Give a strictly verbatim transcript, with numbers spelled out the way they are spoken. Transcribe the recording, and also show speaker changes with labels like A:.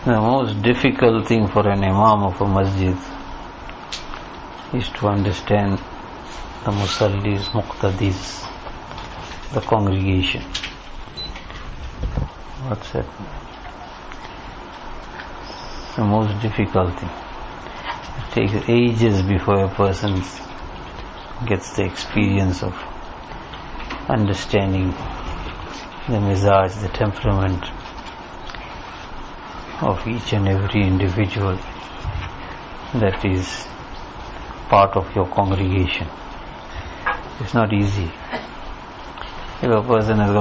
A: The most difficult thing for an imam of a masjid is to understand the musallis, muqtadis, the congregation. What's that? The most difficult thing. It takes ages before a person gets the experience of understanding the mizaj, the temperament of each and every individual that is part of your congregation. It's not easy. If a person has got